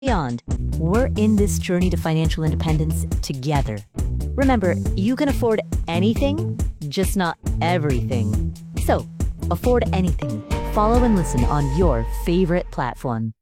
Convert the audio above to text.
Beyond. We're in this journey to financial independence together. Remember, you can afford anything, just not everything. So, afford anything. Follow and listen on your favorite platform.